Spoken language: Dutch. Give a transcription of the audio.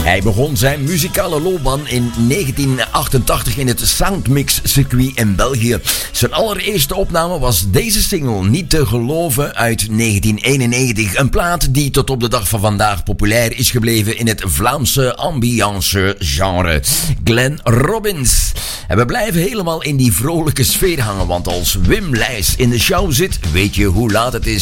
Hij begon zijn muzikale loopbaan in 1988 in het Soundmix-circuit in België. Zijn allereerste opname was deze single, Niet te geloven, uit 1991. Een plaat die tot op de dag van vandaag populair is gebleven in het Vlaamse ambiance-genre. Glenn Robbins. En we blijven helemaal in die vrolijke sfeer hangen, want als Wim Leijs in de show zit, weet je hoe laat het is.